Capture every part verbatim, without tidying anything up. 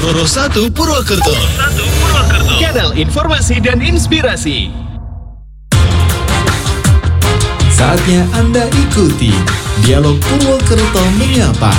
Pro satu Purwokerto. Kanal informasi dan inspirasi. Saatnya Anda ikuti Dialog Purwokerto Menyapa.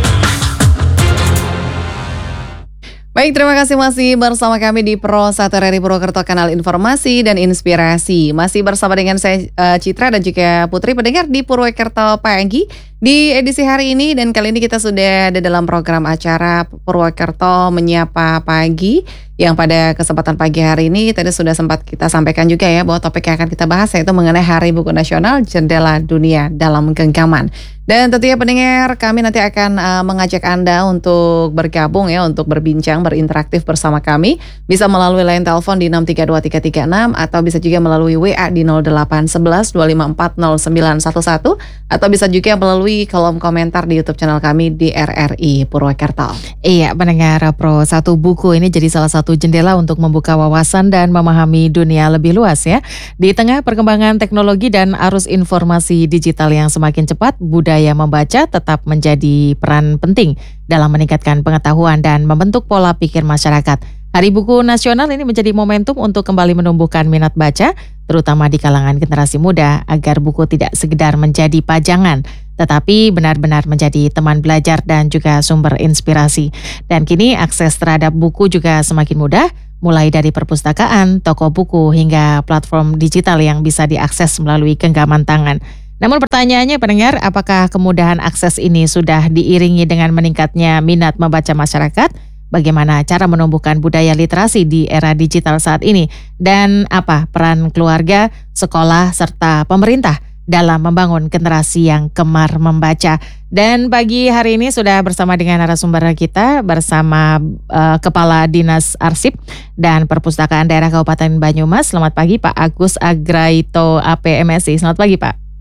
Baik, terima kasih masih bersama kami di Pro satu R R I Purwokerto, kanal informasi dan inspirasi. Masih bersama dengan saya uh, Citra dan juga Putri, pendengar di Purwokerto Pagi di edisi hari ini. Dan kali ini kita sudah ada dalam program acara Purwokerto Menyapa Pagi, yang pada kesempatan pagi hari ini tadi sudah sempat kita sampaikan juga ya, bahwa topik yang akan kita bahas yaitu mengenai Hari Buku Nasional, Jendela Dunia dalam Genggaman. Dan tentunya pendengar, kami nanti akan uh, mengajak Anda untuk bergabung ya, untuk berbincang, berinteraktif bersama kami. Bisa melalui line telepon di enam tiga dua tiga tiga enam atau bisa juga melalui W A di nol delapan satu satu dua lima empat nol sembilan satu satu atau bisa juga melalui kolom komentar di YouTube channel kami di R R I Purwokerto. Iya, pendengar Pro satu, buku ini jadi salah satu jendela untuk membuka wawasan dan memahami dunia lebih luas ya. Di tengah perkembangan teknologi dan arus informasi digital yang semakin cepat, budaya membaca tetap menjadi peran penting dalam meningkatkan pengetahuan dan membentuk pola pikir masyarakat. Hari Buku Nasional ini menjadi momentum untuk kembali menumbuhkan minat baca, terutama di kalangan generasi muda, agar buku tidak sekedar menjadi pajangan, tetapi benar-benar menjadi teman belajar dan juga sumber inspirasi. Dan kini akses terhadap buku juga semakin mudah, mulai dari perpustakaan, toko buku, hingga platform digital yang bisa diakses melalui genggaman tangan. Namun pertanyaannya pendengar, apakah kemudahan akses ini sudah diiringi dengan meningkatnya minat membaca masyarakat? Bagaimana cara menumbuhkan budaya literasi di era digital saat ini? Dan apa peran keluarga, sekolah, serta pemerintah dalam membangun generasi yang gemar membaca? Dan pagi hari ini sudah bersama dengan narasumber kita, bersama uh, Kepala Dinas Arsip dan Perpustakaan Daerah Kabupaten Banyumas. Selamat pagi Pak Agus Agraito A P M S I. Selamat pagi Pak.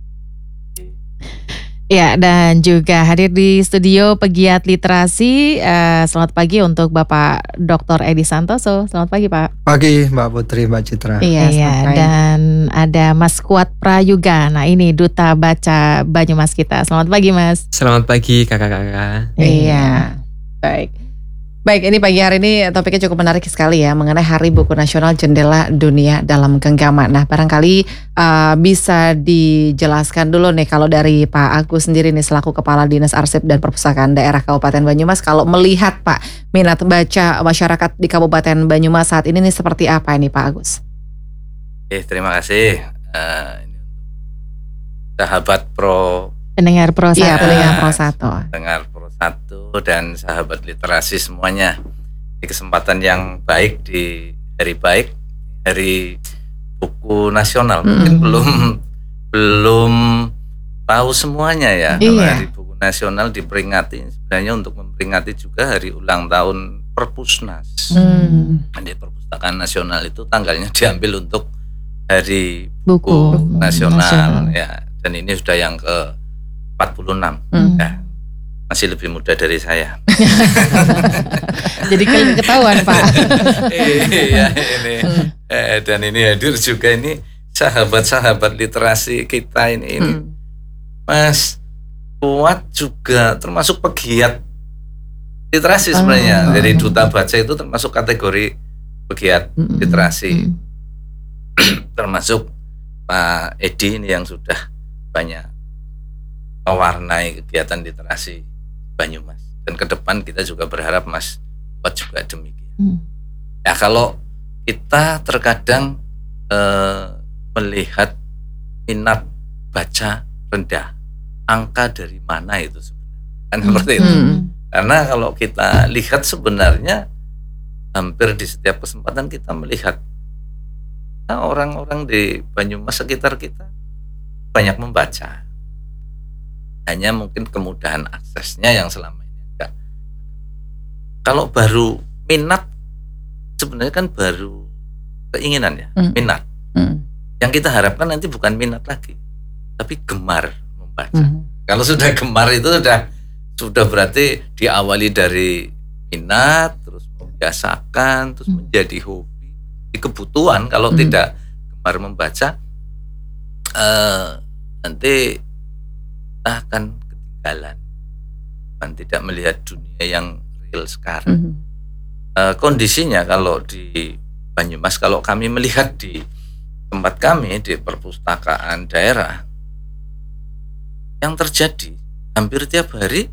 Ya, dan juga hadir di studio pegiat literasi. Uh, selamat pagi untuk Bapak Doktor Edi Santoso. Selamat pagi Pak. Pagi Mbak Putri, Mbak Citra. Iya, iya, dan ada Mas Kuat Prayuga. Nah ini Duta Baca Banyumas kita. Selamat pagi Mas. Selamat pagi kakak-kakak. Iya, baik. Baik, ini pagi hari ini topiknya cukup menarik sekali ya, mengenai Hari Buku Nasional, Jendela Dunia dalam Genggaman. Nah, barangkali uh, bisa dijelaskan dulu nih, kalau dari Pak Agus sendiri nih selaku Kepala Dinas Arsip dan Perpustakaan Daerah Kabupaten Banyumas, kalau melihat Pak minat baca masyarakat di Kabupaten Banyumas saat ini nih seperti apa ini Pak Agus? Eh, terima kasih. Uh, sahabat Pro. Pendengar Pro satu. Iya, pendengar Pro satu. Pendengar Pro satu dan sahabat literasi semuanya, di kesempatan yang baik, di hari baik, Hari Buku Nasional. Mm-hmm. Mungkin belum belum tahu semuanya ya. Kalau iya. Hari Buku Nasional diperingati sebenarnya untuk memperingati juga hari ulang tahun Perpusnas. Mm. Di Perpustakaan Nasional itu tanggalnya diambil untuk Hari Buku, Buku Nasional, Nasional ya. Dan ini sudah yang ke empat puluh enam. Mm. Ya. Masih lebih muda dari saya. Jadi ketahuan Pak. Iya ini. Eh, dan ini hadir juga ini sahabat-sahabat literasi kita ini. ini. Hmm. Mas Kuat juga termasuk pegiat literasi sebenarnya. Oh. Jadi Duta Baca itu termasuk kategori pegiat Hmm. literasi. Hmm. Termasuk Pak Edi ini yang sudah banyak mewarnai kegiatan literasi Banyumas, dan ke depan kita juga berharap Mas Kuat juga demikian. Hmm. Ya kalau kita terkadang eh, melihat minat baca rendah, angka dari mana itu sebenarnya? Kan seperti itu. Hmm. Karena kalau kita lihat sebenarnya hampir di setiap kesempatan kita melihat nah, orang-orang di Banyumas sekitar kita banyak membaca. Hanya mungkin kemudahan aksesnya yang selama ini enggak. Kalau baru minat, sebenarnya kan baru keinginan ya, Mm. minat. Mm. Yang kita harapkan nanti bukan minat lagi, tapi gemar membaca. Mm. Kalau sudah gemar itu sudah sudah berarti diawali dari minat, terus membiasakan, terus Mm. menjadi hobi, di kebutuhan. Kalau Mm. tidak gemar membaca, eh, nanti akan ketinggalan, kan tidak melihat dunia yang real sekarang. Mm. uh, kondisinya kalau di Banyumas, kalau kami melihat di tempat kami di perpustakaan daerah, yang terjadi hampir tiap hari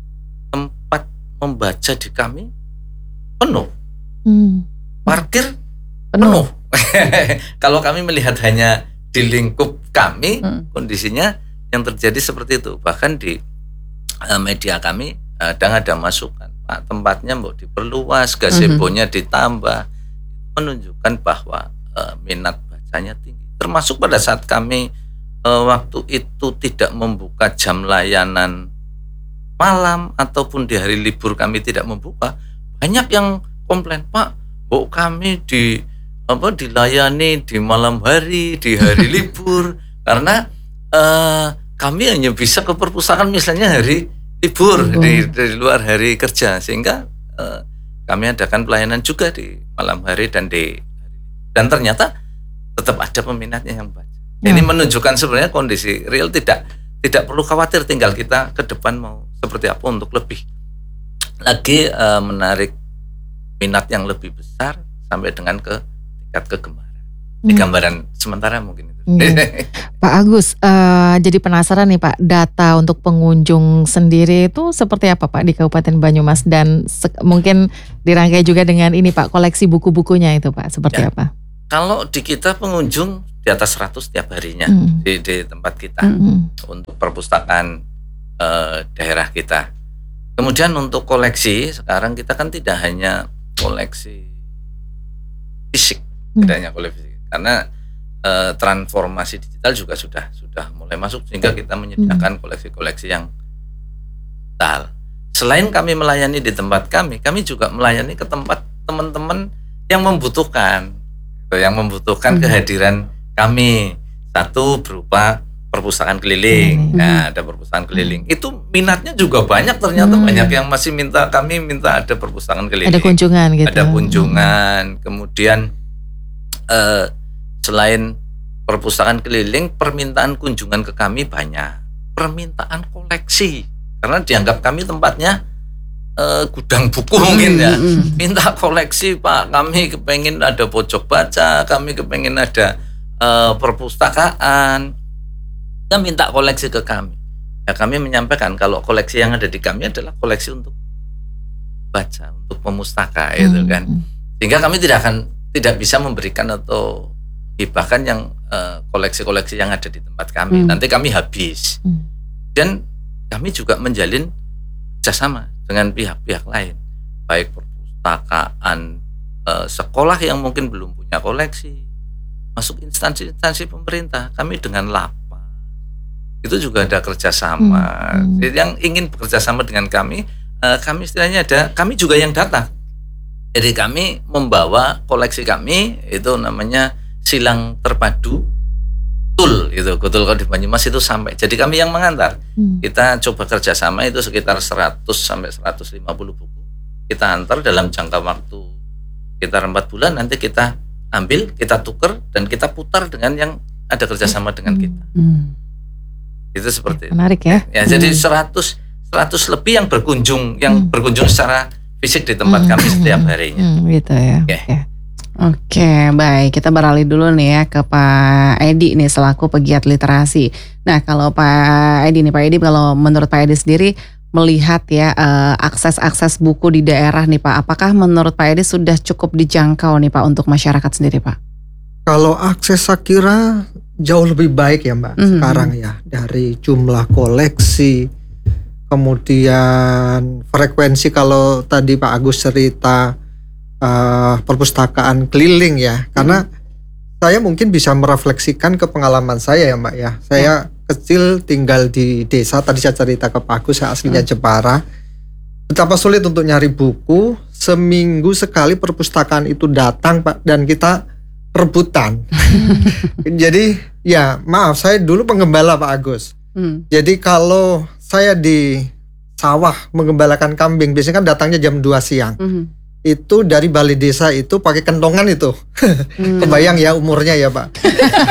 tempat membaca di kami penuh, Hmm. parkir Penuh. penuh. Kalau kami melihat hanya di lingkup kami, Hmm. kondisinya yang terjadi seperti itu. Bahkan di uh, media kami kadang ada masukan, Pak, tempatnya mau diperluas, gazebo-nya ditambah, menunjukkan bahwa uh, minat bacanya tinggi. Termasuk pada saat kami uh, waktu itu tidak membuka jam layanan malam ataupun di hari libur kami tidak membuka, banyak yang komplain, Pak, bu kami di apa dilayani di malam hari, di hari libur, karena uh, kami hanya bisa ke perpustakaan misalnya hari libur, Libur. di, di luar hari kerja, sehingga uh, kami adakan pelayanan juga di malam hari dan di dan ternyata tetap ada peminatnya yang baca. Ya. Ini menunjukkan sebenarnya kondisi real, tidak tidak perlu khawatir, tinggal kita ke depan mau seperti apa untuk lebih lagi uh, menarik minat yang lebih besar sampai dengan ke tingkat kegemaran. Di Hmm. gambaran sementara mungkin itu. Iya. Pak Agus, eh, jadi penasaran nih Pak, data untuk pengunjung sendiri itu seperti apa Pak di Kabupaten Banyumas, dan se- mungkin dirangkai juga dengan ini Pak, koleksi buku-bukunya itu Pak, seperti Ya. apa? Kalau di kita pengunjung di atas seratus tiap harinya Hmm. di, di tempat kita Hmm. untuk perpustakaan eh, daerah kita. Kemudian untuk koleksi, sekarang kita kan tidak hanya koleksi fisik, Hmm. tidak hanya koleksi fisik, karena eh, transformasi digital juga sudah sudah mulai masuk, sehingga kita menyediakan koleksi-koleksi yang digital. Selain kami melayani di tempat kami, kami juga melayani ke tempat teman-teman yang membutuhkan, yang membutuhkan Hmm. kehadiran kami. Satu berupa perpustakaan keliling. Hmm. Nah, ada perpustakaan keliling. Itu minatnya juga banyak, ternyata Hmm. banyak yang masih minta, kami minta ada perpustakaan keliling. Ada kunjungan gitu. Ada kunjungan. Kemudian eh, selain perpustakaan keliling, permintaan kunjungan ke kami banyak. Permintaan koleksi, karena dianggap kami tempatnya eh, gudang buku mungkin ya. Hmm. Minta koleksi, Pak, kami kepengen ada pojok baca, kami kepengen ada eh, perpustakaan. Dia minta koleksi ke kami. Ya, kami menyampaikan kalau koleksi yang ada di kami adalah koleksi untuk baca, untuk pemustaka, Hmm. itu kan. Sehingga kami tidak akan tidak bisa memberikan atau hibahkan yang eh, koleksi-koleksi yang ada di tempat kami. Hmm. Nanti kami habis. Hmm. Dan kami juga menjalin kerjasama dengan pihak-pihak lain, baik perpustakaan eh, sekolah yang mungkin belum punya koleksi, masuk instansi-instansi pemerintah. Kami dengan Lapas itu juga ada kerjasama. Hmm. Jadi yang ingin bekerja sama dengan kami, eh, kami istilahnya ada, kami juga yang datang. Jadi kami membawa koleksi kami, itu namanya silang terpadu Tul, itu Kutul kalau di Banyumas itu sampai. Jadi kami yang mengantar. Hmm. Kita coba kerjasama itu sekitar seratus sampai seratus lima puluh buku. Kita antar dalam jangka waktu sekitar empat bulan, nanti kita ambil, kita tuker, dan kita putar dengan yang ada kerjasama dengan kita. Hmm. Itu seperti itu. Menarik ya. Ya, jadi seratus seratus lebih yang berkunjung, yang Hmm. berkunjung secara fisik di tempat Hmm. kami setiap harinya. Hmm, gitu ya. Oke. Oke. Oke, baik. Kita beralih dulu nih ya ke Pak Edi nih selaku pegiat literasi. Nah, kalau Pak Edi nih, Pak Edi, kalau menurut Pak Edi sendiri melihat ya eh, akses-akses buku di daerah nih Pak, apakah menurut Pak Edi sudah cukup dijangkau nih Pak untuk masyarakat sendiri Pak? Kalau akses saya kira jauh lebih baik ya Mbak Mhm. sekarang ya, dari jumlah koleksi, kemudian frekuensi. Kalau tadi Pak Agus cerita eh, perpustakaan keliling ya, karena saya mungkin bisa merefleksikan ke pengalaman saya ya Mbak ya. Saya kecil tinggal di desa, tadi saya cerita ke Pak Agus, saya aslinya Jepara. Betapa sulit untuk nyari buku, seminggu sekali perpustakaan itu datang Pak, dan kita rebutan. Jadi ya maaf, saya dulu penggembala Pak Agus. Hmm. Jadi kalau saya di sawah menggembalakan kambing, biasanya kan datangnya jam dua siang. Mhm. Itu dari balai desa itu pakai kentongan itu. Hmm. Kebayang ya umurnya ya Pak.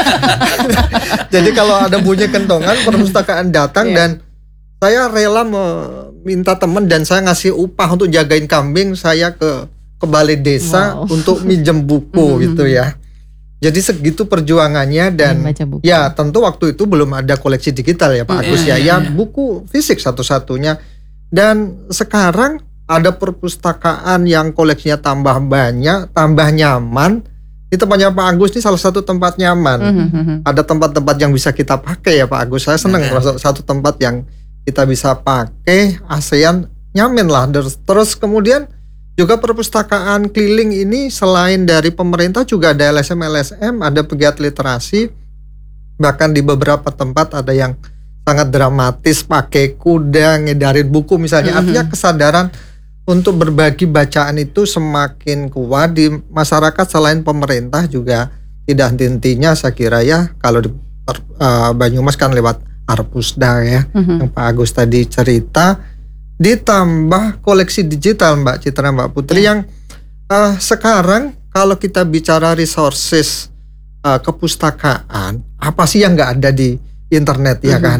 Jadi kalau ada bunyi kentongan, perpustakaan datang, Iya. dan saya rela meminta teman dan saya ngasih upah untuk jagain kambing. Saya ke ke balai desa Wow. untuk minjem buku gitu ya. Jadi segitu perjuangannya dan Ingin baca buku. ya tentu waktu itu belum ada koleksi digital ya Pak Mm, Agus iya, ya. iya, Ya iya. buku fisik satu-satunya. Dan sekarang ada perpustakaan yang koleksinya tambah banyak, tambah nyaman. Di tempatnya Pak Agus ini salah satu tempat nyaman. Mhm. Ada tempat-tempat yang bisa kita pakai ya Pak Agus. Saya senang Ada. masuk satu tempat yang kita bisa pakai, ASEAN nyaman lah. Terus, terus kemudian juga perpustakaan keliling ini selain dari pemerintah juga ada L S M L S M, ada pegiat literasi. Bahkan di beberapa tempat ada yang sangat dramatis pakai kuda ngedarin buku misalnya. Mhm. Artinya kesadaran untuk berbagi bacaan itu semakin kuat di masyarakat. Selain pemerintah juga tidak henti-hentinya saya kira ya. Kalau di uh, Banyumas kan lewat Arpusda ya, Mhm. yang Pak Agus tadi cerita. Ditambah koleksi digital Mbak Citra, Mbak Putri, yang uh, sekarang kalau kita bicara resources uh, kepustakaan, apa sih yang nggak ada di internet ya Mhm. kan?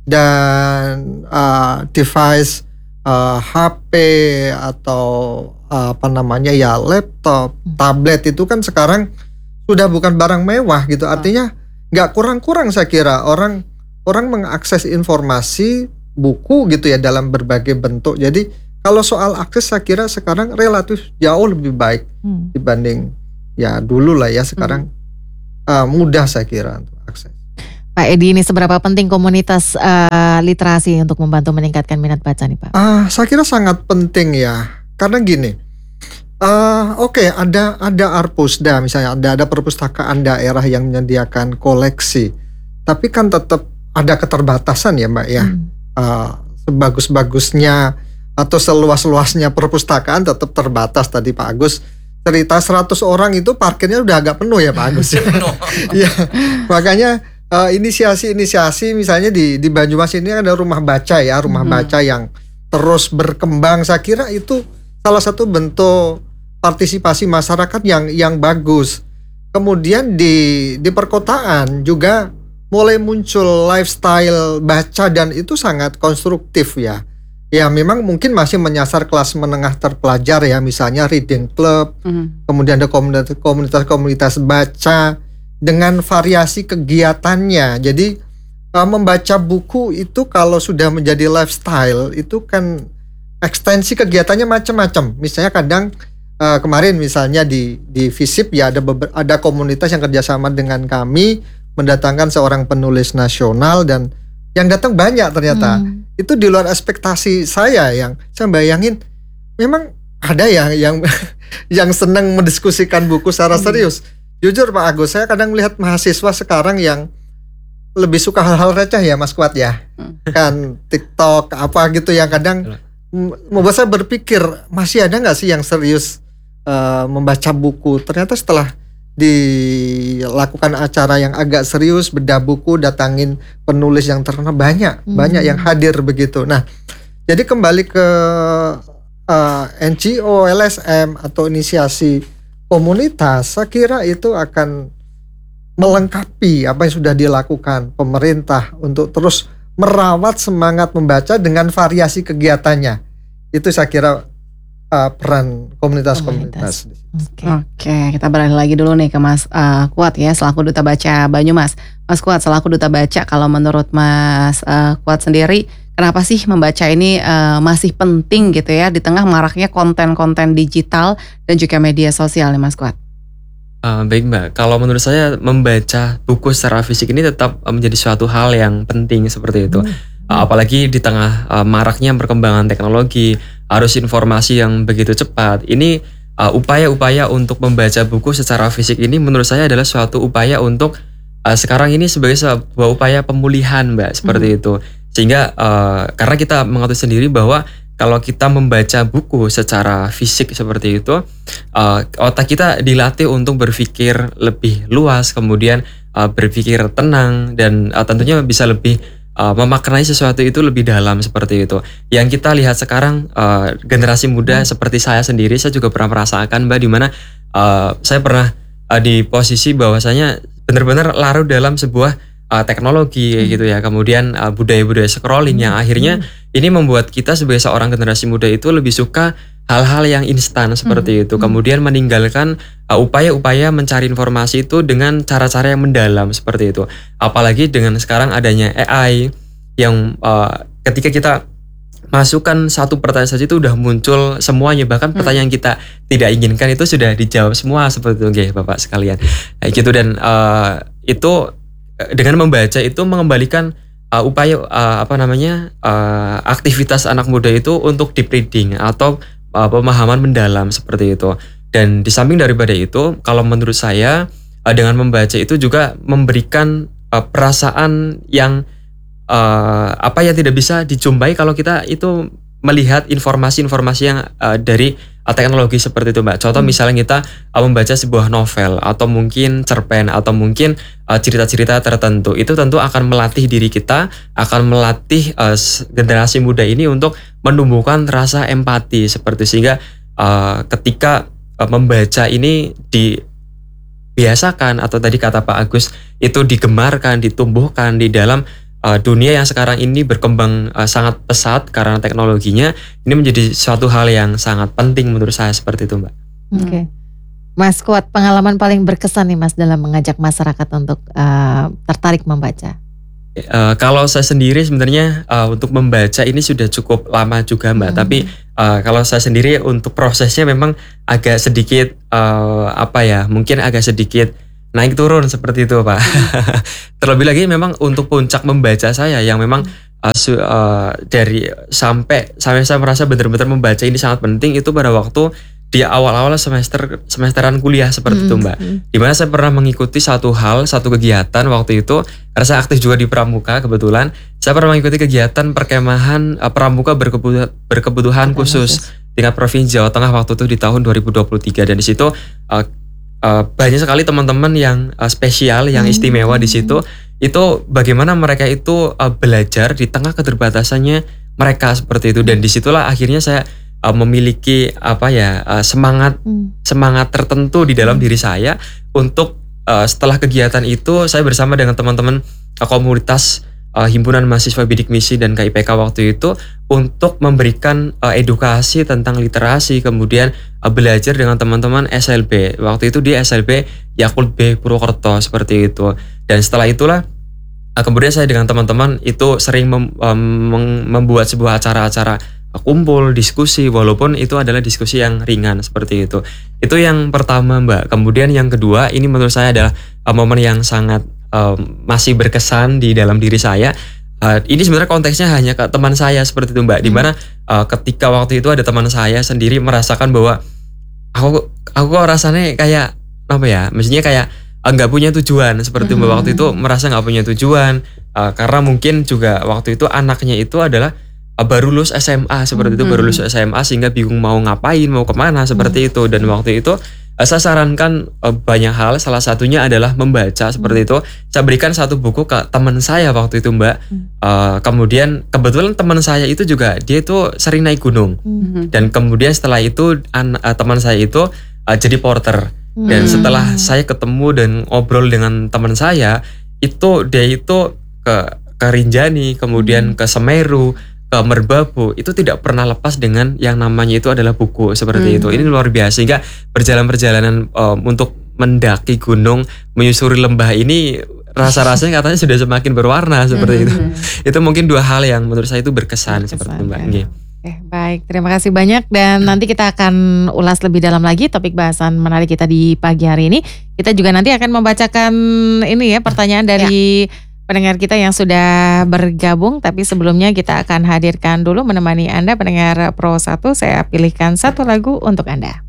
Dan uh, device uh, H P atau uh, apa namanya ya laptop, tablet itu kan sekarang sudah bukan barang mewah gitu. Artinya nggak kurang-kurang saya kira orang orang mengakses informasi buku gitu ya dalam berbagai bentuk. Jadi kalau soal akses saya kira sekarang relatif jauh lebih baik Hmm. dibanding ya dulu lah ya. Sekarang uh, mudah saya kira untuk akses. Pak Edi, ini seberapa penting komunitas eh, literasi untuk membantu meningkatkan minat baca nih Pak? Ah, saya kira sangat penting ya, karena gini, ah, oke ada ada Arpusda misalnya, ada ada perpustakaan daerah yang menyediakan koleksi, tapi kan tetap ada keterbatasan ya Mbak ya. Hmm. Ah, sebagus-bagusnya atau seluas-luasnya perpustakaan tetap terbatas. Tadi Pak Agus cerita seratus orang itu parkirnya udah agak penuh ya Pak Agus. Ya, makanya uh, inisiasi-inisiasi misalnya di di Banyumas ini ada rumah baca ya, rumah Mhm. baca yang terus berkembang. Saya kira itu salah satu bentuk partisipasi masyarakat yang yang bagus. Kemudian di di perkotaan juga mulai muncul lifestyle baca dan itu sangat konstruktif ya. Ya memang mungkin masih menyasar kelas menengah terpelajar ya, misalnya reading club, Mhm. kemudian ada komunitas- komunitas-komunitas baca dengan variasi kegiatannya. Jadi uh, membaca buku itu kalau sudah menjadi lifestyle itu kan ekstensi kegiatannya macam-macam. Misalnya kadang uh, kemarin misalnya di di FISIP ya ada beber- ada komunitas yang kerjasama dengan kami mendatangkan seorang penulis nasional dan yang datang banyak ternyata. Hmm. Itu di luar ekspektasi saya. Yang saya bayangin memang ada ya yang yang senang mendiskusikan buku secara serius. Jujur Pak Agus, saya kadang melihat mahasiswa sekarang yang lebih suka hal-hal receh ya Mas Kuat ya. Hmm. Kan TikTok apa gitu yang kadang m- membuat saya berpikir masih ada nggak sih yang serius eh, membaca buku. Ternyata setelah dilakukan acara yang agak serius, bedah buku, datangin penulis yang terkenal banyak, Hmm. banyak yang hadir begitu. Nah, jadi kembali ke uh, N G O, L S M atau inisiasi komunitas, saya kira itu akan melengkapi apa yang sudah dilakukan pemerintah untuk terus merawat semangat membaca dengan variasi kegiatannya. Itu saya kira uh, peran komunitas-komunitas. Oke. Oke, kita beralih lagi dulu nih ke Mas uh, Kuat ya, selaku Duta Baca Banyumas. Mas Kuat, selaku Duta Baca, kalau menurut Mas uh, Kuat sendiri, kenapa sih membaca ini uh, masih penting gitu ya di tengah maraknya konten-konten digital dan juga media sosial nih Mas Kuat? Uh, baik Mbak, kalau menurut saya membaca buku secara fisik ini tetap uh, menjadi suatu hal yang penting seperti itu. Uh, apalagi di tengah uh, maraknya perkembangan teknologi, arus informasi yang begitu cepat. Ini uh, upaya-upaya untuk membaca buku secara fisik ini menurut saya adalah suatu upaya untuk uh, sekarang ini sebagai sebuah upaya pemulihan Mbak, seperti Hmm. itu. Sehingga uh, karena kita mengetahui sendiri bahwa kalau kita membaca buku secara fisik seperti itu, uh, otak kita dilatih untuk berpikir lebih luas, kemudian uh, berpikir tenang dan uh, tentunya bisa lebih uh, memaknai sesuatu itu lebih dalam seperti itu. Yang kita lihat sekarang uh, generasi muda seperti saya sendiri, saya juga pernah merasakan Mbak, di mana uh, saya pernah uh, di posisi bahwasanya benar-benar larut dalam sebuah Uh, teknologi Hmm. gitu ya, kemudian uh, budaya-budaya scrolling yang akhirnya ini membuat kita sebagai seorang generasi muda itu lebih suka hal-hal yang instan seperti itu. Kemudian meninggalkan uh, upaya-upaya mencari informasi itu dengan cara-cara yang mendalam seperti itu. Apalagi dengan sekarang adanya A I yang uh, ketika kita masukkan satu pertanyaan saja itu udah muncul semuanya, bahkan pertanyaan hmm. kita tidak inginkan itu sudah dijawab semua seperti itu, okay, Bapak sekalian. Kayak gitu, dan uh, itu dengan membaca itu mengembalikan uh, upaya uh, apa namanya uh, aktivitas anak muda itu untuk deep reading atau uh, pemahaman mendalam seperti itu. Dan di samping daripada itu, kalau menurut saya uh, dengan membaca itu juga memberikan uh, perasaan yang Uh, apa yang tidak bisa dijumpai kalau kita itu melihat informasi-informasi yang uh, dari uh, teknologi seperti itu, Mbak. Contoh hmm. misalnya kita uh, membaca sebuah novel atau mungkin cerpen atau mungkin uh, cerita-cerita tertentu, itu tentu akan melatih diri kita, akan melatih uh, generasi muda ini untuk menumbuhkan rasa empati seperti, sehingga uh, ketika uh, membaca ini dibiasakan atau tadi kata Pak Agus itu digemarkan, ditumbuhkan di dalam Uh, dunia yang sekarang ini berkembang uh, sangat pesat karena teknologinya, ini menjadi suatu hal yang sangat penting menurut saya seperti itu, Mbak. Oke, okay. Mas Kuat, pengalaman paling berkesan nih Mas dalam mengajak masyarakat untuk uh, tertarik membaca. Uh, kalau saya sendiri sebenarnya uh, untuk membaca ini sudah cukup lama juga, Mbak. Hmm. Tapi uh, kalau saya sendiri untuk prosesnya memang agak sedikit uh, apa ya, mungkin agak sedikit naik turun seperti itu, Pak. Terlebih lagi memang untuk puncak membaca saya yang memang uh, su, uh, dari sampai sampai saya merasa benar-benar membaca ini sangat penting itu pada waktu di awal-awal semester semesteran kuliah seperti mm-hmm. itu, Mbak. Dimana saya pernah mengikuti satu hal, satu kegiatan waktu itu, karena saya aktif juga di Pramuka kebetulan. Saya pernah mengikuti kegiatan perkemahan uh, Pramuka berkebutuhan, berkebutuhan khusus tingkat provinsi Jawa Tengah waktu itu di tahun dua ribu dua puluh tiga, dan di situ uh, Uh, banyak sekali teman-teman yang uh, spesial, yang istimewa di situ. Itu bagaimana mereka itu uh, belajar di tengah keterbatasannya mereka seperti itu. Dan disitulah akhirnya saya uh, memiliki apa ya uh, semangat hmm. semangat tertentu di dalam diri saya untuk uh, setelah kegiatan itu saya bersama dengan teman-teman uh, komunitas uh, himpunan mahasiswa bidik misi dan K I P K waktu itu untuk memberikan uh, edukasi tentang literasi, kemudian uh, belajar dengan teman-teman S L B. Waktu itu di S L B Yakult B Purwokerto seperti itu. Dan setelah itulah uh, kemudian saya dengan teman-teman itu sering mem, um, membuat sebuah acara-acara uh, kumpul, diskusi, walaupun itu adalah diskusi yang ringan seperti itu. Itu yang pertama, Mbak. Kemudian yang kedua, ini menurut saya adalah uh, momen yang sangat uh, masih berkesan di dalam diri saya. Uh, ini sebenarnya konteksnya hanya ke teman saya seperti itu, Mbak. Hmm. Dimana uh, ketika waktu itu ada teman saya sendiri merasakan bahwa aku aku rasanya kayak apa ya, maksudnya kayak nggak uh, punya tujuan seperti hmm. itu, Mbak. Waktu itu merasa nggak punya tujuan uh, karena mungkin juga waktu itu anaknya itu adalah uh, baru lulus S M A seperti hmm. itu, baru lulus S M A sehingga bingung mau ngapain, mau kemana seperti hmm. itu. Dan waktu itu saya sarankan uh, banyak hal, salah satunya adalah membaca seperti hmm. itu. Saya berikan satu buku ke teman saya waktu itu, Mbak. Hmm. Uh, kemudian kebetulan teman saya itu juga dia itu sering naik gunung. Hmm. Dan kemudian setelah itu an- uh, teman saya itu uh, jadi porter. Hmm. Dan setelah saya ketemu dan ngobrol dengan teman saya, itu dia itu ke ke Rinjani, kemudian hmm. ke Semeru, ke Merbabu, itu tidak pernah lepas dengan yang namanya itu adalah buku seperti hmm. itu. Ini luar biasa, sehingga perjalanan-perjalanan um, untuk mendaki gunung, menyusuri lembah ini rasa-rasanya katanya sudah semakin berwarna seperti hmm. itu. Itu mungkin dua hal yang menurut saya itu berkesan, berkesan seperti itu, Mbak. Ya. Oke, baik, terima kasih banyak, dan nanti kita akan ulas lebih dalam lagi topik bahasan menarik kita di pagi hari ini. Kita juga nanti akan membacakan ini ya pertanyaan dari ya. pendengar kita yang sudah bergabung, tapi sebelumnya kita akan hadirkan dulu menemani Anda pendengar Pro satu, saya pilihkan satu lagu untuk Anda.